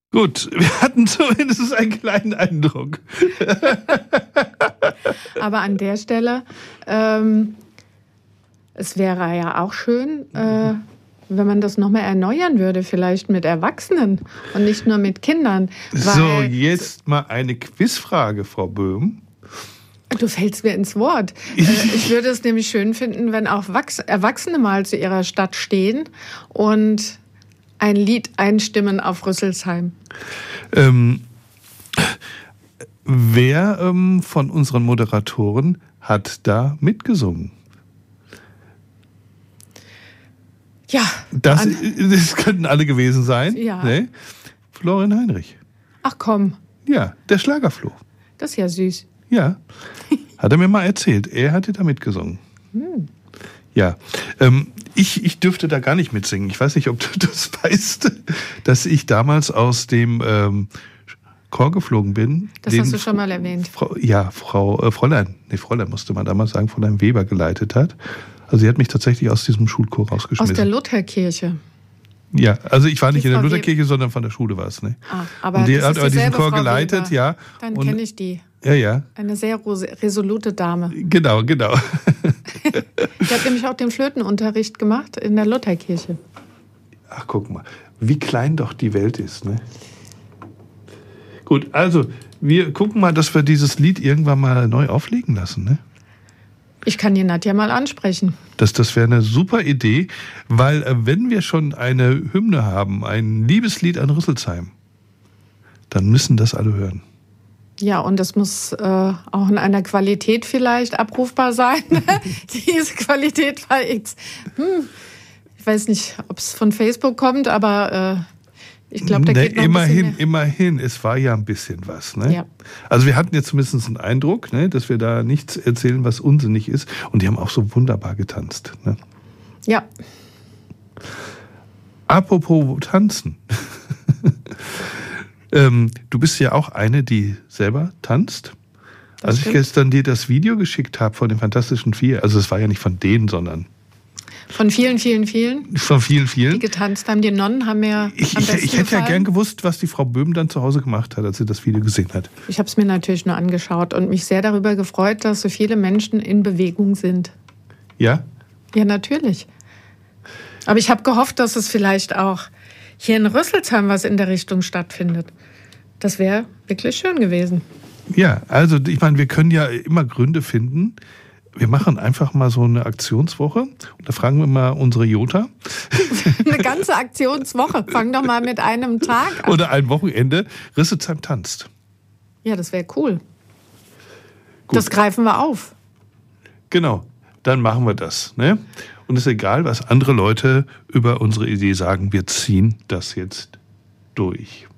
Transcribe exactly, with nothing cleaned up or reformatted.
Gut, wir hatten zumindest einen kleinen Eindruck. Aber an der Stelle, ähm, es wäre ja auch schön, äh, wenn man das nochmal erneuern würde, vielleicht mit Erwachsenen und nicht nur mit Kindern. So, jetzt mal eine Quizfrage, Frau Böhm. Du fällst mir ins Wort. Äh, ich würde es nämlich schön finden, wenn auch Erwachsene mal zu ihrer Stadt stehen und ein Lied einstimmen auf Rüsselsheim. Ähm, wer ähm, von unseren Moderatoren hat da mitgesungen? Ja. Das, das könnten alle gewesen sein. Ja. Ne? Florian Heinrich. Ach komm. Ja, der Schlagerflo. Das ist ja süß. Ja, hat er mir mal erzählt. Er hatte da mitgesungen. Hm. Ja, ähm, ich, ich dürfte da gar nicht mitsingen. Ich weiß nicht, ob du das weißt, dass ich damals aus dem ähm, Chor geflogen bin. Das hast du schon mal erwähnt. Frau, ja, Frau äh, Fräulein, nee, Fräulein musste man damals sagen, Fräulein Weber geleitet hat. Also sie hat mich tatsächlich aus diesem Schulchor rausgeschmissen. Aus der Lutherkirche. Ja, also ich war nicht die in der Frau Lutherkirche, sondern von der Schule war es. Ne? Ah, aber und die das hat ist aber diesen Chor Frau geleitet, Weber. ja. Dann und, kenne ich die. Ja, ja. Eine sehr resolute Dame. Genau, genau. Die hat nämlich auch den Flötenunterricht gemacht in der Lutherkirche. Ach, guck mal, wie klein doch die Welt ist, ne? Gut, also, wir gucken mal, dass wir dieses Lied irgendwann mal neu auflegen lassen, ne? Ich kann die Nadja mal ansprechen. Das, das wäre eine super Idee, weil äh, wenn wir schon eine Hymne haben, ein Liebeslied an Rüsselsheim, dann müssen das alle hören. Ja, und das muss äh, auch in einer Qualität vielleicht abrufbar sein. Diese Qualität war jetzt, hm, ich weiß nicht, ob es von Facebook kommt, aber äh, ich glaube, da ne, geht noch immerhin, ein bisschen mehr. immerhin, es war ja ein bisschen was. Ne? Ja. Also wir hatten jetzt zumindest einen Eindruck, ne, dass wir da nichts erzählen, was unsinnig ist. Und die haben auch so wunderbar getanzt. Ne? Ja. Apropos tanzen. ähm, du bist ja auch eine, die selber tanzt. Das Als stimmt. Ich gestern dir das Video geschickt habe von den Fantastischen Vier, also es war ja nicht von denen, sondern von vielen, vielen, vielen. Von vielen, vielen. Die getanzt haben. Die Nonnen haben mir ich, am ich, besten ich hätte gefallen. ja gern gewusst, was die Frau Böhm dann zu Hause gemacht hat, als sie das Video gesehen hat. Ich habe es mir natürlich nur angeschaut und mich sehr darüber gefreut, dass so viele Menschen in Bewegung sind. Ja? Ja, natürlich. Aber ich habe gehofft, dass es vielleicht auch hier in Rüsselsheim was in der Richtung stattfindet. Das wäre wirklich schön gewesen. Ja, also ich meine, wir können ja immer Gründe finden. Wir machen einfach mal so eine Aktionswoche und da fragen wir mal unsere Jota. Eine ganze Aktionswoche. Fang doch mal mit einem Tag an. Oder ein Wochenende. Rüsselsheim tanzt. Ja, das wäre cool. Gut. Das greifen wir auf. Genau, dann machen wir das. Ne? Und es ist egal, was andere Leute über unsere Idee sagen. Wir ziehen das jetzt durch.